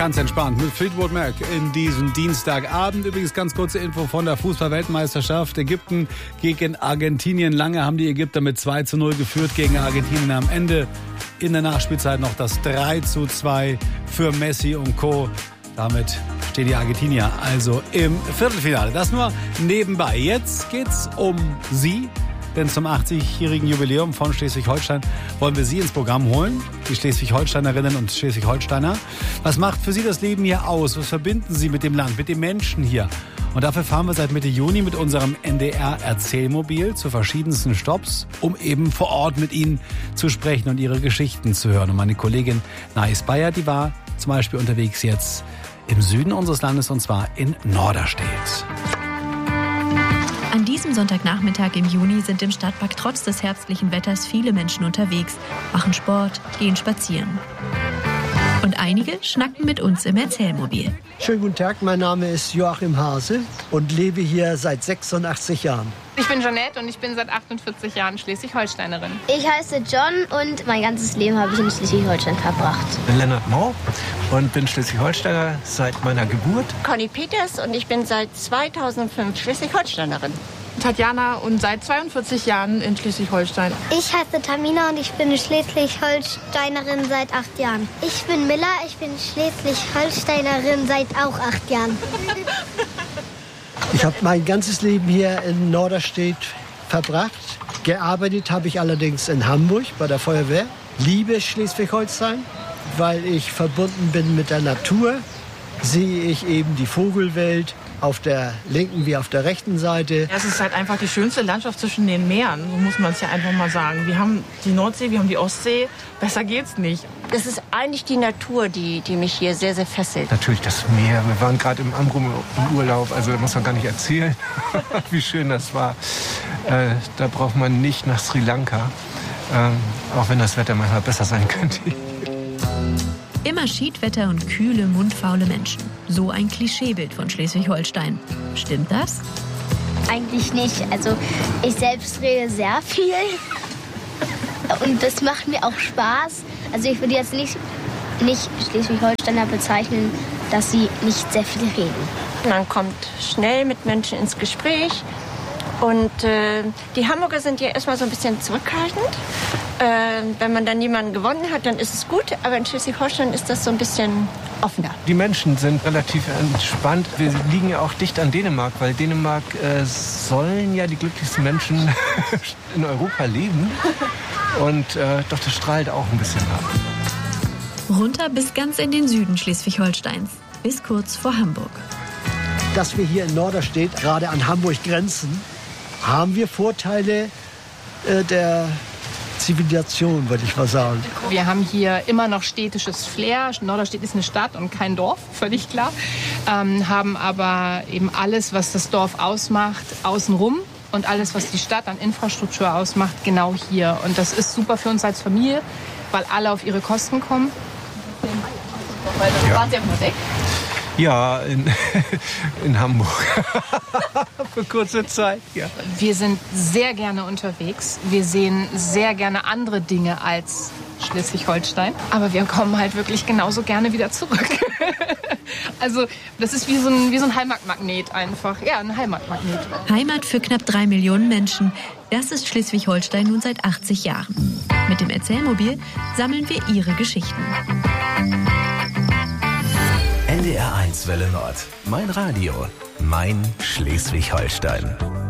Ganz entspannt mit Fleetwood Mac in diesem Dienstagabend. Übrigens ganz kurze Info von der Fußball-Weltmeisterschaft. Ägypten gegen Argentinien. Lange haben die Ägypter mit 2:0 geführt gegen Argentinien. Am Ende in der Nachspielzeit noch das 3:2 für Messi und Co. Damit stehen die Argentinier also im Viertelfinale. Das nur nebenbei. Jetzt geht's um Sie. Denn zum 80-jährigen Jubiläum von Schleswig-Holstein wollen wir Sie ins Programm holen, die Schleswig-Holsteinerinnen und Schleswig-Holsteiner. Was macht für Sie das Leben hier aus? Was verbinden Sie mit dem Land, mit den Menschen hier? Und dafür fahren wir seit Mitte Juni mit unserem NDR-Erzählmobil zu verschiedensten Stops, um eben vor Ort mit Ihnen zu sprechen und Ihre Geschichten zu hören. Und meine Kollegin Nais Bayer, die war zum Beispiel unterwegs jetzt im Süden unseres Landes, und zwar in Norderstedt. An diesem Sonntagnachmittag im Juni sind im Stadtpark trotz des herbstlichen Wetters viele Menschen unterwegs, machen Sport, gehen spazieren. Und einige schnacken mit uns im Erzählmobil. Schönen guten Tag, mein Name ist Joachim Hase und lebe hier seit 86 Jahren. Ich bin Jeanette und ich bin seit 48 Jahren Schleswig-Holsteinerin. Ich heiße John und mein ganzes Leben habe ich in Schleswig-Holstein verbracht. Ich bin Lennart Mau und bin Schleswig-Holsteiner seit meiner Geburt. Conny Peters und ich bin seit 2005 Schleswig-Holsteinerin. Tatjana und seit 42 Jahren in Schleswig-Holstein. Ich heiße Tamina und ich bin Schleswig-Holsteinerin seit 8 Jahren. Ich bin Miller, ich bin Schleswig-Holsteinerin seit auch 8 Jahren. Ich habe mein ganzes Leben hier in Norderstedt verbracht. Gearbeitet habe ich allerdings in Hamburg bei der Feuerwehr. Liebe Schleswig-Holstein, weil ich verbunden bin mit der Natur. Sehe ich eben die Vogelwelt auf der linken wie auf der rechten Seite. Es ist halt einfach die schönste Landschaft zwischen den Meeren, so muss man es ja einfach mal sagen. Wir haben die Nordsee, wir haben die Ostsee, besser geht's nicht. Das ist eigentlich die Natur, die mich hier sehr, sehr fesselt. Natürlich das Meer. Wir waren gerade im Amrum im Urlaub, also da muss man gar nicht erzählen, wie schön das war. Da braucht man nicht nach Sri Lanka, auch wenn das Wetter manchmal besser sein könnte. Immer Schiedwetter und kühle, mundfaule Menschen. So ein Klischeebild von Schleswig-Holstein. Stimmt das? Eigentlich nicht. Also ich selbst rede sehr viel und das macht mir auch Spaß. Also ich würde jetzt nicht Schleswig-Holsteiner bezeichnen, dass sie nicht sehr viel reden. Man kommt schnell mit Menschen ins Gespräch. Und die Hamburger sind ja erstmal so ein bisschen zurückhaltend. Wenn man dann jemanden gewonnen hat, dann ist es gut. Aber in Schleswig-Holstein ist das so ein bisschen offener. Die Menschen sind relativ entspannt. Wir liegen ja auch dicht an Dänemark, weil Dänemark sollen ja die glücklichsten Menschen in Europa leben. Und doch, das strahlt auch ein bisschen ab. Runter bis ganz in den Süden Schleswig-Holsteins, bis kurz vor Hamburg. Dass wir hier in Norderstedt gerade an Hamburg grenzen, haben wir Vorteile der Zivilisation, würde ich mal sagen. Wir haben hier immer noch städtisches Flair. Norderstedt ist eine Stadt und kein Dorf, völlig klar. Haben aber eben alles, was das Dorf ausmacht, außenrum. Und alles, was die Stadt an Infrastruktur ausmacht, genau hier. Und das ist super für uns als Familie, weil alle auf ihre Kosten kommen. Ja. Wart ihr mal weg? Ja, in Hamburg. Für kurze Zeit, ja. Wir sind sehr gerne unterwegs. Wir sehen sehr gerne andere Dinge als Schleswig-Holstein. Aber wir kommen halt wirklich genauso gerne wieder zurück. Also das ist wie so ein Heimatmagnet einfach. Ja, ein Heimatmagnet. Heimat für knapp 3 Millionen Menschen. Das ist Schleswig-Holstein nun seit 80 Jahren. Mit dem Erzählmobil sammeln wir Ihre Geschichten. NDR 1 Welle Nord. Mein Radio. Mein Schleswig-Holstein.